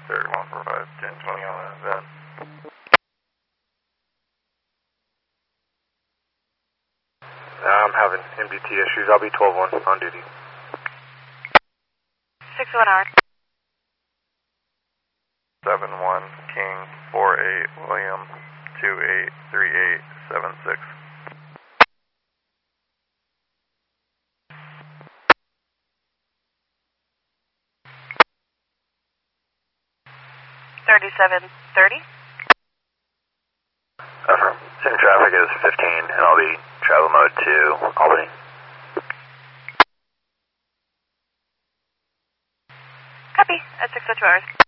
3145, 1020 on that event. I'm having MDT issues. I'll be 12-1 on duty. 6-1 hour. 7-1 King 48 William 283876. $37.30. City traffic is 15, and I'll be travel mode to Albany. Copy. At 6:02 hours.